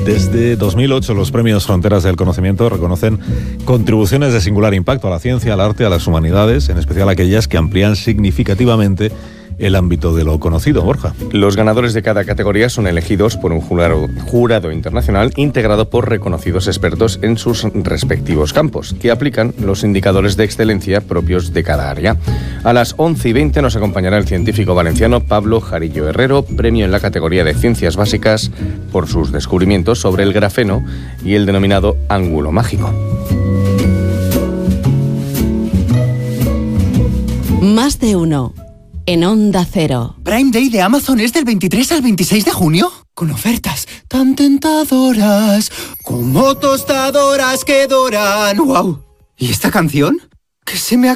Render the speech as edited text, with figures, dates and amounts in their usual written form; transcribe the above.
Desde 2008 los premios Fronteras del Conocimiento reconocen contribuciones de singular impacto a la ciencia, al arte, a las humanidades, en especial aquellas que amplían significativamente el ámbito de lo conocido. Borja. Los ganadores de cada categoría son elegidos por un jurado internacional integrado por reconocidos expertos en sus respectivos campos, que aplican los indicadores de excelencia propios de cada área. A las 11:20 nos acompañará el científico valenciano Pablo Jarillo Herrero, premio en la categoría de Ciencias Básicas por sus descubrimientos sobre el grafeno y el denominado ángulo mágico. Más de uno. En Onda Cero. Prime Day de Amazon es del 23 al 26 de junio. Con ofertas tan tentadoras como tostadoras que doran. ¡Wow! ¿Y esta canción? Que se me acaba